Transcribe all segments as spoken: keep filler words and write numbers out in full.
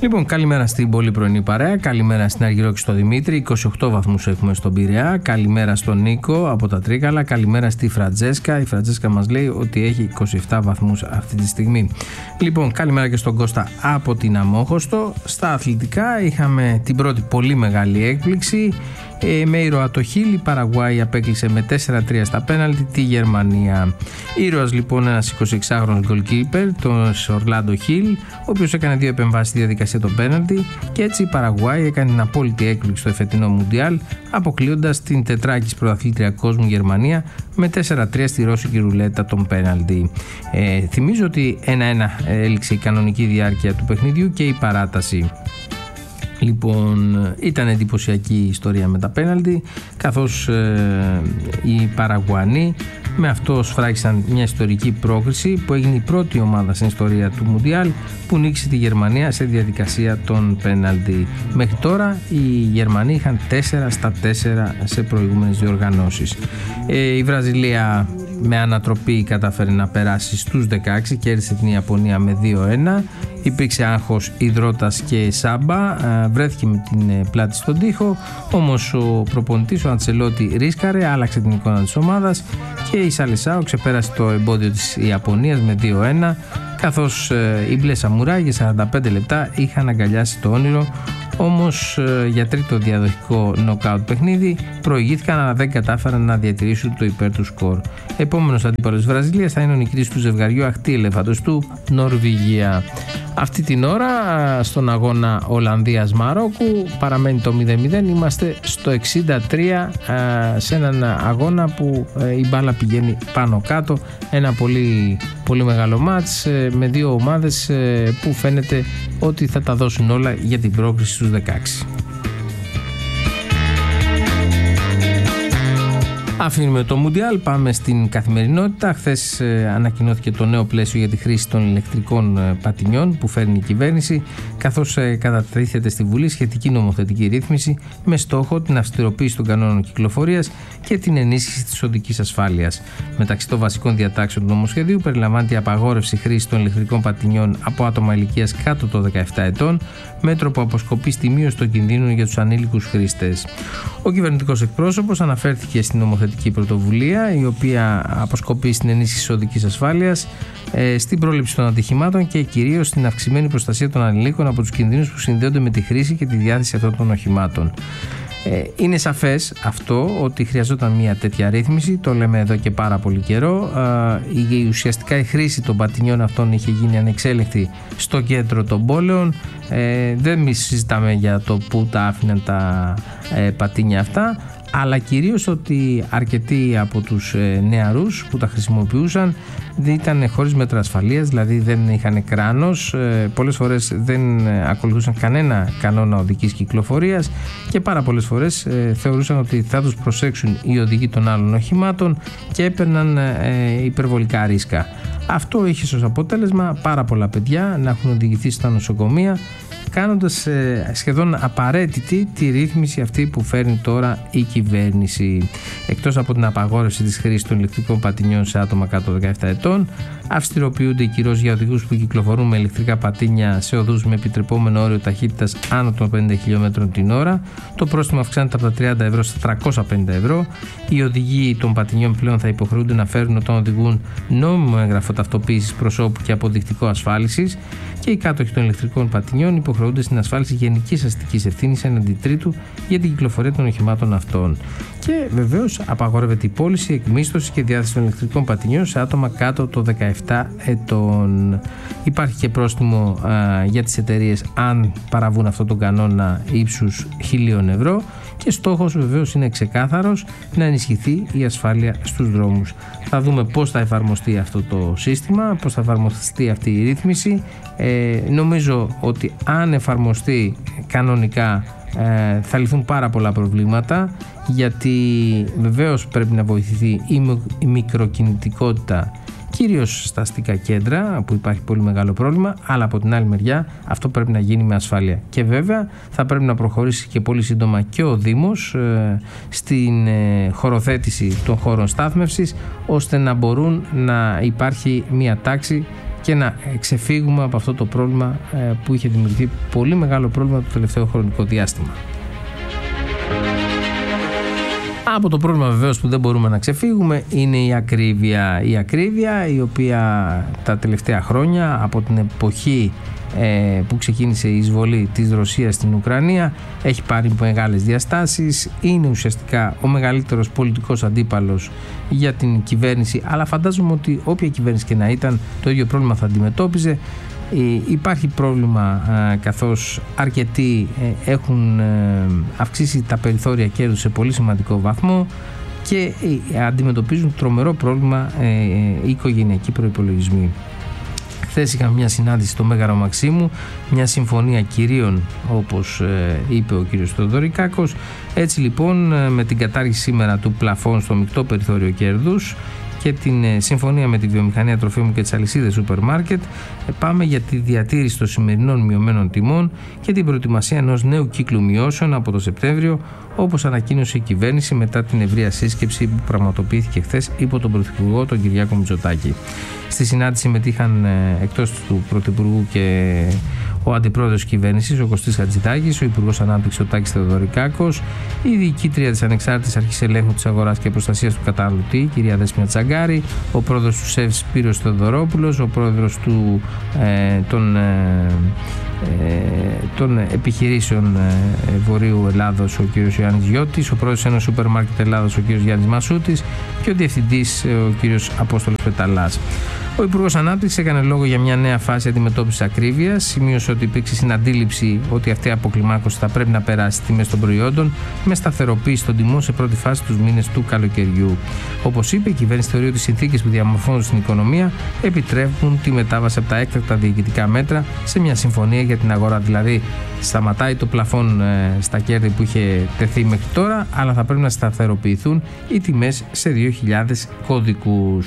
Λοιπόν, καλημέρα στην πολύ πρωινή παρέα. Καλημέρα στην Αργυρό και στο Δημήτρη. είκοσι οκτώ βαθμούς έχουμε στον Πειραιά. Καλημέρα στον Νίκο από τα Τρίκαλα. Καλημέρα στη Φραντζέσκα. Η Φραντζέσκα μας λέει ότι έχει είκοσι επτά βαθμούς αυτή τη στιγμή. Λοιπόν, καλημέρα και στον Κώστα από την Αμόχωστο. Στα αθλητικά είχαμε την πρώτη πολύ μεγάλη έκπληξη. Ε, με ήρωα το Χιλ, η Παραγουάη απέκλεισε με τέσσερα τρία στα πέναλτι τη Γερμανία. Ήρωας λοιπόν ένας εικοσιεξάχρονος goalkeeper, τον Ορλάντο Χιλ, ο οποίος έκανε δύο επεμβάσεις στη διαδικασία των πέναλτι και έτσι η Παραγουάη έκανε την απόλυτη έκπληξη στο εφετινό Μουντιάλ, αποκλείοντας την τετράκης πρωταθλήτρια κόσμου Γερμανία με τέσσερα τρία στη ρώσικη ρουλέτα των πέναλτι. Ε, θυμίζω ότι ένα ένα έληξε η κανονική διάρκεια του παιχνιδιού και η παράταση. Λοιπόν, ήταν εντυπωσιακή η ιστορία με τα πέναλτι, καθώς ε, οι Παραγουανοί με αυτό σφράγισαν μια ιστορική πρόκριση που έγινε η πρώτη ομάδα στην ιστορία του Μουντιάλ που νίκησε τη Γερμανία σε διαδικασία των πέναλτι. Μέχρι τώρα οι Γερμανοί είχαν τέσσερα στα τέσσερα σε προηγούμενες διοργανώσεις. Ε, η Βραζιλία με ανατροπή κατάφερε να περάσει στους δεκαέξι, κέρδισε την Ιαπωνία με δύο ένα. Υπήρξε άγχος υδρότας και σάμπα, βρέθηκε με την πλάτη στον τοίχο, όμως ο προπονητής, ο Αντσελότη, ρίσκαρε, άλλαξε την εικόνα της ομάδας και η Σαλεσάο ξεπέρασε το εμπόδιο της Ιαπωνίας με δύο ένα, καθώς οι μπλε σαμουράι για σαράντα πέντε λεπτά είχαν αγκαλιάσει το όνειρο. Όμως για τρίτο διαδοχικό νοκάουτ παιχνίδι προηγήθηκαν, αλλά δεν κατάφεραν να διατηρήσουν το υπέρ του σκορ. Επόμενος αντίπαλος της Βραζιλίας θα είναι ο νικητής του ζευγαριού αχτή ελεφαντοστού Νορβηγία. Αυτή την ώρα στον αγώνα Ολλανδίας-Μαρόκου παραμένει το μηδέν μηδέν. Είμαστε στο εξήντα τρία σε έναν αγώνα που η μπάλα πηγαίνει πάνω κάτω. Ένα πολύ, πολύ μεγάλο μάτς με δύο ομάδες που φαίνεται ότι θα τα δώσουν όλα για την πρόκριση στους δεκαέξι. Αφήνουμε το Μουντιάλ, πάμε στην καθημερινότητα. Χθες ε, ανακοινώθηκε το νέο πλαίσιο για τη χρήση των ηλεκτρικών ε, πατινιών που φέρνει η κυβέρνηση, καθώς ε, κατατίθεται στη Βουλή σχετική νομοθετική ρύθμιση με στόχο την αυστηροποίηση των κανόνων κυκλοφορίας και την ενίσχυση της οδικής ασφάλειας. Μεταξύ των βασικών διατάξεων του νομοσχεδίου περιλαμβάνεται η απαγόρευση χρήσης των ηλεκτρικών πατινιών από άτομα ηλικίας κάτω των δεκαεπτά ετών, μέτρο που αποσκοπεί στη μείωση των κινδύνων για τους ανήλικους χρήστες. Ο κυβερνητικός εκπρόσωπος αναφέρθηκε στην νομοθετική πρωτοβουλία, η οποία αποσκοπεί στην ενίσχυση της οδικής ασφάλειας, στην πρόληψη των ατυχημάτων και κυρίως στην αυξημένη προστασία των ανηλίκων από τους κινδύνους που συνδέονται με τη χρήση και τη διάθεση αυτών των οχημάτων. Είναι σαφές αυτό ότι χρειαζόταν μια τέτοια ρύθμιση, το λέμε εδώ και πάρα πολύ καιρό. Η, ουσιαστικά η χρήση των πατινιών αυτών είχε γίνει ανεξέλεγκτη στο κέντρο των πόλεων. Ε, δεν μη συζητάμε για το που τα άφηναν τα ε, πατίνια αυτά, αλλά κυρίως ότι αρκετοί από τους ε, νεαρούς που τα χρησιμοποιούσαν δεν ήταν χωρίς μέτρα ασφαλείας, δηλαδή δεν είχαν κράνος, ε, πολλές φορές δεν ε, ακολουθούσαν κανένα κανόνα οδικής κυκλοφορίας και πάρα πολλές φορές ε, θεωρούσαν ότι θα τους προσέξουν οι οδηγοί των άλλων οχημάτων και έπαιρναν ε, υπερβολικά ρίσκα. Αυτό είχε ως αποτέλεσμα πάρα πολλά παιδιά να έχουν οδηγηθεί στα νοσοκομεία, κάνοντας ε, σχεδόν απαραίτητη τη ρύθμιση αυτή που φέρνει τώρα η κυβέρνηση. Εκτός από την απαγόρευση της χρήσης των ηλεκτρικών πατινιών σε άτομα κάτω των δεκαεπτά ετών, αυστηροποιούνται οι κυρώσεις για οδηγούς που κυκλοφορούν με ηλεκτρικά πατίνια σε οδούς με επιτρεπόμενο όριο ταχύτητας άνω των πενήντα χιλιόμετρων την ώρα. Το πρόστιμο αυξάνεται από τα τριάντα ευρώ στα τριακόσια πενήντα ευρώ. Οι οδηγοί των πατινιών πλέον θα υποχρεούνται να φέρουν όταν οδηγούν νόμιμο έγγραφο ταυτοποίησης προσώπου και αποδεικτικό ασφάλισης, και οι κάτοχοι των ηλεκτρικών πατινιών υποχρεούνται στην ασφάλιση γενικής αστικής ευθύνης εναντί τρίτου για την κυκλοφορία των οχημάτων αυτών. Και βεβαίως απαγορεύεται η πώληση, εκμίσθωση και διάθεση των ηλεκτρικών πατινιών σε άτομα κάτω των δεκαεπτά ετών. Υπάρχει και πρόστιμο α, για τις εταιρείες αν παραβούν αυτόν τον κανόνα ύψους χίλιων ευρώ, και στόχος βεβαίως είναι ξεκάθαρος, να ενισχυθεί η ασφάλεια στους δρόμους. Θα δούμε πώς θα εφαρμοστεί αυτό το σύστημα, πώς θα εφαρμοστεί αυτή η ρύθμιση. Ε, νομίζω ότι αν εφαρμοστεί κανονικά ε, θα λυθούν πάρα πολλά προβλήματα, γιατί βεβαίως πρέπει να βοηθηθεί η, η μικροκινητικότητα, κυρίως στα αστικά κέντρα που υπάρχει πολύ μεγάλο πρόβλημα, αλλά από την άλλη μεριά αυτό πρέπει να γίνει με ασφάλεια. Και βέβαια θα πρέπει να προχωρήσει και πολύ σύντομα και ο Δήμος ε, στην ε, χωροθέτηση των χώρων στάθμευσης, ώστε να μπορούν να υπάρχει μια τάξη και να ξεφύγουμε από αυτό το πρόβλημα που είχε δημιουργηθεί, πολύ μεγάλο πρόβλημα το τελευταίο χρονικό διάστημα. Από το πρόβλημα βεβαίως που δεν μπορούμε να ξεφύγουμε είναι η ακρίβεια. Η ακρίβεια η οποία τα τελευταία χρόνια, από την εποχή ε, που ξεκίνησε η εισβολή της Ρωσίας στην Ουκρανία, έχει πάρει μεγάλες διαστάσεις, είναι ουσιαστικά ο μεγαλύτερος πολιτικός αντίπαλος για την κυβέρνηση, αλλά φαντάζομαι ότι όποια κυβέρνηση και να ήταν, το ίδιο πρόβλημα θα αντιμετώπιζε. Υπάρχει πρόβλημα καθώς αρκετοί έχουν αυξήσει τα περιθώρια κέρδους σε πολύ σημαντικό βαθμό και αντιμετωπίζουν τρομερό πρόβλημα οι οικογενειακοί προϋπολογισμοί. Χθες είχαμε μια συνάντηση στο Μέγαρο Μαξίμου, μια συμφωνία κυρίων, όπως είπε ο κ. Θεοδωρικάκος. Έτσι λοιπόν, με την κατάργηση σήμερα του πλαφών στο μεικτό περιθώριο κέρδους και την συμφωνία με τη βιομηχανία τροφίμων και τις αλυσίδες σούπερ μάρκετ, πάμε για τη διατήρηση των σημερινών μειωμένων τιμών και την προετοιμασία ενός νέου κύκλου μειώσεων από το Σεπτέμβριο, όπως ανακοίνωσε η κυβέρνηση μετά την ευρεία σύσκεψη που πραγματοποιήθηκε χθες υπό τον Πρωθυπουργό, τον Κυριάκο Μητσοτάκη. Στη συνάντηση συμμετείχαν εκτός του Πρωθυπουργού και ο Αντιπρόεδρος της Κυβέρνησης, ο Κωστής Χατζηδάκης, ο Υπουργός Ανάπτυξης, ο Τάκης Θεοδωρικάκος, η Διοικήτρια της Ανεξάρτητης Αρχής Ελέγχου της Αγοράς και Προστασίας του Καταναλωτή, η κυρία Δέσποινα Τσαγκάρη, ο Πρόεδρος του ΣΕΒ Σπύρος Θεοδωρόπουλος, ο Πρόεδρος του, ε, των, ε, ε, των Επιχειρήσεων ε, Βορείου Ελλάδος, ο κ. Ιωάννης Γιώτης, ο Πρόεδρος Ένωσης Σούπερ Μάρκετ Ελλάδος, ο κ. Γιάννης Μασούτης και ο Διευθυντής, ο κ. Απόστολος Πεταλάς. Ο Υπουργός Ανάπτυξης έκανε λόγο για μια νέα φάση αντιμετώπισης ακρίβειας. Σημείωσε ότι υπήρξε συναντήληψη ότι αυτή η αποκλιμάκωση θα πρέπει να περάσει στις τιμές των προϊόντων με σταθεροποίηση των τιμών σε πρώτη φάση τους μήνες του καλοκαιριού. Όπως είπε, η κυβέρνηση θεωρεί ότι οι συνθήκες που διαμορφώνουν στην οικονομία επιτρέπουν τη μετάβαση από τα έκτακτα διοικητικά μέτρα σε μια συμφωνία για την αγορά. Δηλαδή, σταματάει το πλαφόν ε, στα κέρδη που είχε τεθεί μέχρι τώρα, αλλά θα πρέπει να σταθεροποιηθούν οι τιμές σε δύο χιλιάδες κωδικούς.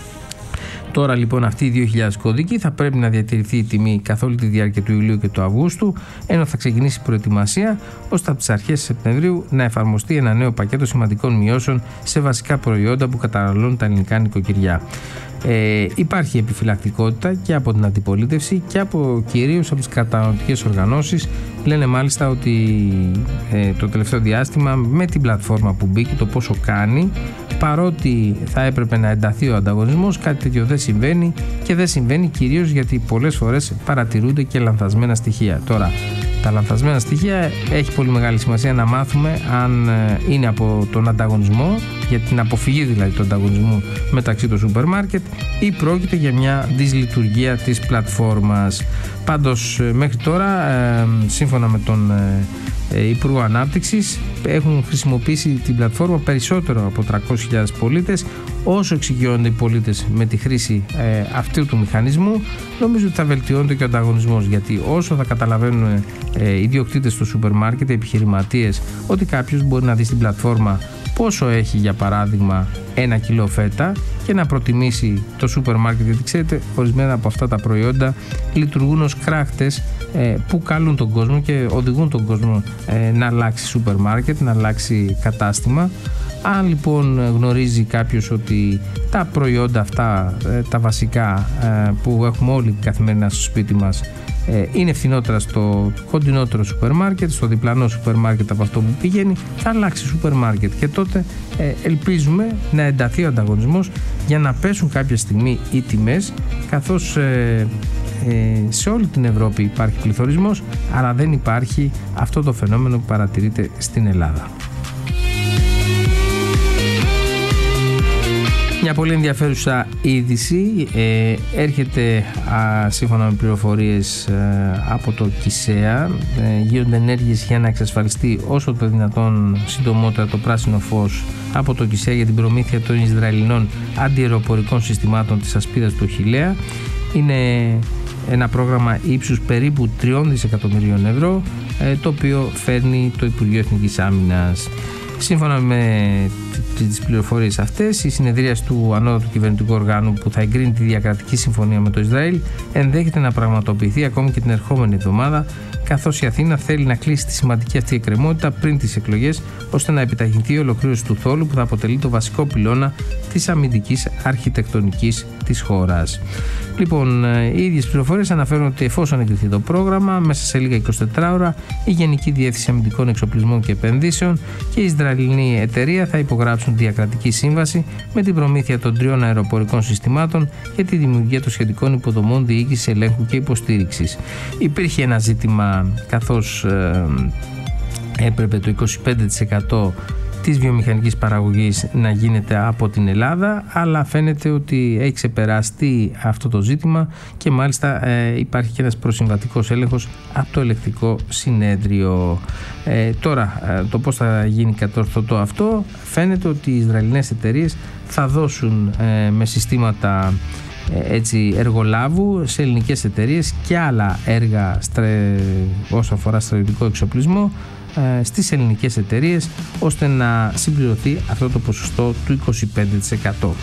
Τώρα λοιπόν αυτοί οι δύο χιλιάδες κωδικοί θα πρέπει να διατηρηθεί η τιμή καθ' όλη τη διάρκεια του Ιουλίου και του Αυγούστου, ενώ θα ξεκινήσει η προετοιμασία ώστε από τις αρχές Σεπτεμβρίου να εφαρμοστεί ένα νέο πακέτο σημαντικών μειώσεων σε βασικά προϊόντα που καταναλώνουν τα ελληνικά νοικοκυριά. Ε, υπάρχει επιφυλακτικότητα και από την αντιπολίτευση και από, κυρίως από τις καταναλωτικές οργανώσεις. Λένε μάλιστα ότι ε, το τελευταίο διάστημα με την πλατφόρμα που μπήκε, το πόσο κάνει, παρότι θα έπρεπε να ενταθεί ο ανταγωνισμός, κάτι τέτοιο δεν συμβαίνει, και δεν συμβαίνει κυρίως γιατί πολλές φορές παρατηρούνται και λανθασμένα στοιχεία. Τώρα, τα λανθασμένα στοιχεία έχει πολύ μεγάλη σημασία να μάθουμε αν είναι από τον ανταγωνισμό, για την αποφυγή δηλαδή του ανταγωνισμού μεταξύ των σούπερ μάρκετ, ή πρόκειται για μια δυσλειτουργία της πλατφόρμας. Πάντως μέχρι τώρα, σύμφωνα με τον Υπουργό Ανάπτυξης, έχουν χρησιμοποιήσει την πλατφόρμα περισσότερο από τριακόσιες χιλιάδες πολίτες. Όσο εξοικειώνονται οι πολίτες με τη χρήση ε, αυτού του μηχανισμού, νομίζω ότι θα βελτιώνεται και ο ανταγωνισμός, γιατί όσο θα καταλαβαίνουν ε, οι ιδιοκτήτες του σούπερ μάρκετ, οι επιχειρηματίες, ότι κάποιος μπορεί να δει στην πλατφόρμα πόσο έχει, για παράδειγμα, ένα κιλό φέτα και να προτιμήσει το σούπερ μάρκετ, γιατί ξέρετε, ορισμένα από αυτά τα προϊόντα λειτουργούν ως κράχτες ε, που καλούν τον κόσμο και οδηγούν τον κόσμο ε, να αλλάξει σούπερ μάρκετ, να αλλάξει κατάστημα. Αν λοιπόν γνωρίζει κάποιος ότι τα προϊόντα αυτά, ε, τα βασικά ε, που έχουμε όλοι καθημερινά στο σπίτι μας, ε, είναι φθηνότερα στο κοντινότερο σούπερ μάρκετ, στο διπλανό σούπερ μάρκετ από αυτό που πηγαίνει, θα αλλάξει σούπερ μάρκετ, και τότε ε, ελπίζουμε να ενταθεί ο ανταγωνισμός για να πέσουν κάποια στιγμή οι τιμές, καθώς ε, ε, σε όλη την Ευρώπη υπάρχει πληθωρισμός, αλλά δεν υπάρχει αυτό το φαινόμενο που παρατηρείται στην Ελλάδα. Μια πολύ ενδιαφέρουσα είδηση ε, έρχεται α, σύμφωνα με πληροφορίες ε, από το ΚΙΣΕΑ. Ε, γίνονται ενέργειες για να εξασφαλιστεί όσο το δυνατόν συντομότερα το πράσινο φως από το ΚΙΣΕΑ για την προμήθεια των Ισραηλινών αντιαεροπορικών συστημάτων της ασπίδας του Αχιλλέα. Είναι ένα πρόγραμμα ύψους περίπου τριών δισεκατομμυρίων ευρώ, ε, το οποίο φέρνει το Υπουργείο Εθνικής Άμυνας. Σύμφωνα με τις πληροφορίες αυτές. Η συνεδρίαση του ανώτατου κυβερνητικού οργάνου που θα εγκρίνει τη διακρατική συμφωνία με το Ισραήλ ενδέχεται να πραγματοποιηθεί ακόμη και την ερχόμενη εβδομάδα, καθώς η Αθήνα θέλει να κλείσει τη σημαντική αυτή εκκρεμότητα πριν τις εκλογές, ώστε να επιταχυνθεί η ολοκλήρωση του θόλου που θα αποτελεί το βασικό πυλώνα της αμυντικής αρχιτεκτονικής της χώρας. Λοιπόν, οι ίδιες πληροφορίες αναφέρουν ότι εφόσον εγκριθεί το πρόγραμμα, μέσα σε λίγα εικοσιτέσσερις ώρα η Γενική Διεύθυνση Αμυντικών Εξοπλισμών και Επενδύσεων και η Ισραηλινή εταιρεία θα υπογράψουν διακρατική σύμβαση με την προμήθεια των τριών αεροπορικών συστημάτων και τη δημιουργία των σχετικών υποδομών διοίκησης, ελέγχου και υποστήριξης. Υπήρχε ένα ζήτημα, καθώς ε, έπρεπε το είκοσι πέντε τοις εκατό της βιομηχανικής παραγωγής να γίνεται από την Ελλάδα, αλλά φαίνεται ότι έχει ξεπεραστεί αυτό το ζήτημα και μάλιστα ε, υπάρχει και ένας προσυμβατικός έλεγχος από το ελεκτικό συνέδριο. Ε, τώρα ε, το πώς θα γίνει κατορθωτό αυτό, φαίνεται ότι οι Ισραηλινές εταιρείες θα δώσουν ε, με συστήματα έτσι εργολάβου σε ελληνικές εταιρείες και άλλα έργα στρε... όσον αφορά στρατιωτικό εξοπλισμό στις ελληνικές εταιρείες, ώστε να συμπληρωθεί αυτό το ποσοστό του είκοσι πέντε τοις εκατό.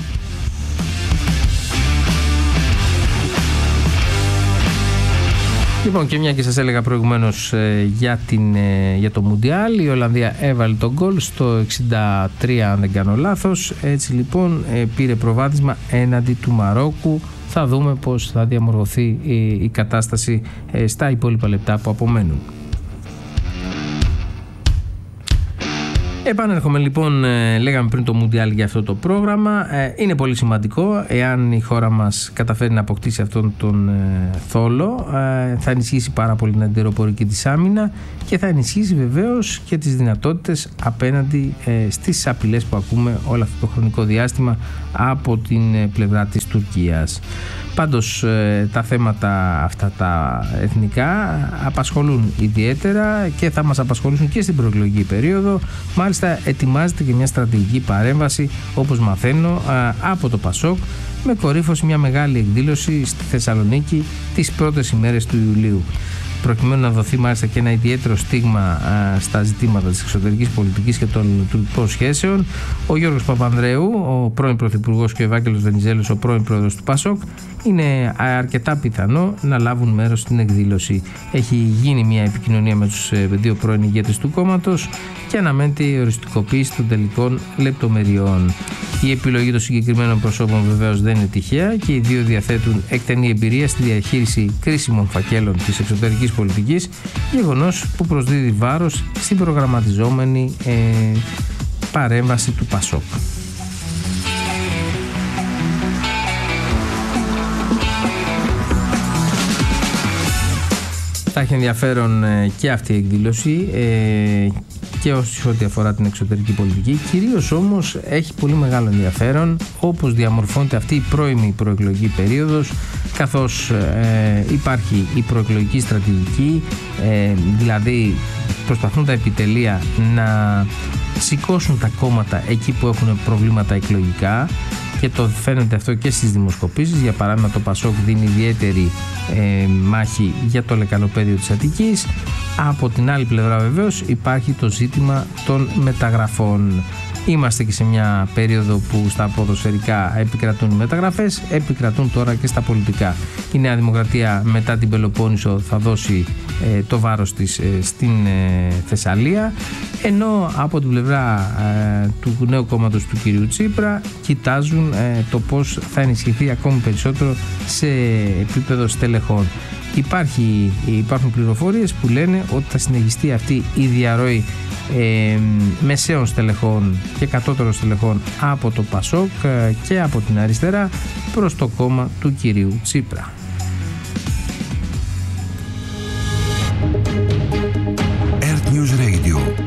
Λοιπόν, και μια και σας έλεγα προηγουμένως ε, για, την, ε, για το Μουντιάλ, η Ολλανδία έβαλε τον γκολ στο εξήντα τρία, αν δεν κάνω λάθος. Έτσι λοιπόν ε, πήρε προβάδισμα έναντι του Μαρόκου. Θα δούμε πώς θα διαμορφωθεί η, η κατάσταση ε, στα υπόλοιπα λεπτά που απομένουν. Επανέρχομαι λοιπόν, λέγαμε πριν το Μουντιάλ για αυτό το πρόγραμμα. Είναι πολύ σημαντικό εάν η χώρα μας καταφέρει να αποκτήσει αυτόν τον θόλο. Θα ενισχύσει πάρα πολύ την αντιεροπορική της άμυνα και θα ενισχύσει βεβαίως και τις δυνατότητες απέναντι στις απειλές που ακούμε όλο αυτό το χρονικό διάστημα από την πλευρά της Τουρκίας. Πάντως τα θέματα αυτά τα εθνικά απασχολούν ιδιαίτερα και θα μας απασχολήσουν και στην προεκλογική περίοδο. Μάλιστα ετοιμάζεται και μια στρατηγική παρέμβαση, όπως μαθαίνω, από το Πασόκ, με κορύφωση μια μεγάλη εκδήλωση στη Θεσσαλονίκη τις πρώτες ημέρες του Ιουλίου. Προκειμένου να δοθεί μάλιστα και ένα ιδιαίτερο στίγμα α, στα ζητήματα της εξωτερικής πολιτικής και των λειτουργικών σχέσεων, ο Γιώργος Παπανδρέου, ο πρώην Πρωθυπουργός, και ο Ευάγγελος Βενιζέλος, ο πρώην Πρόεδρος του Πασόκ, είναι αρκετά πιθανό να λάβουν μέρος στην εκδήλωση. Έχει γίνει μια επικοινωνία με τους δύο πρώην ηγέτες του κόμματος και αναμένεται η οριστικοποίηση των τελικών λεπτομεριών. Η επιλογή των συγκεκριμένων προσώπων βεβαίως δεν είναι τυχαία και οι δύο διαθέτουν εκτενή εμπειρία στη διαχείριση κρίσιμων φακέλων της εξωτερικής πολιτικής, γεγονός που προσδίδει βάρος στην προγραμματιζόμενη ε, παρέμβαση του Πασόκ. Θα έχει ενδιαφέρον ε, και αυτή η εκδήλωση ε, και ό,τι αφορά την εξωτερική πολιτική. Κυρίως όμως έχει πολύ μεγάλο ενδιαφέρον όπως διαμορφώνεται αυτή η πρώιμη προεκλογική περίοδος, καθώς ε, υπάρχει η προεκλογική στρατηγική, ε, δηλαδή προσπαθούν τα επιτελεία να σηκώσουν τα κόμματα εκεί που έχουν προβλήματα εκλογικά, και το φαίνεται αυτό και στις δημοσκοπήσεις. Για παράδειγμα, το Πασόκ δίνει ιδιαίτερη ε, μάχη για το λεκανοπέδιο της Αττικής. Από την άλλη πλευρά βεβαίως υπάρχει το ζήτημα των μεταγραφών. Είμαστε και σε μια περίοδο που στα ποδοσφαιρικά επικρατούν οι μεταγραφές, επικρατούν τώρα και στα πολιτικά. Η Νέα Δημοκρατία μετά την Πελοπόννησο θα δώσει ε, το βάρος της ε, στην ε, Θεσσαλία, ενώ από την πλευρά ε, του νέου κόμματος του κυρίου Τσίπρα κοιτάζουν ε, το πώς θα ενισχυθεί ακόμη περισσότερο σε επίπεδο στελεχών. Υπάρχει, υπάρχουν πληροφορίες που λένε ότι θα συνεχιστεί αυτή η διαρροή ε, μεσαίων στελεχών και κατώτερων στελεχών από το Πασόκ και από την αριστερά προς το κόμμα του κυρίου Τσίπρα.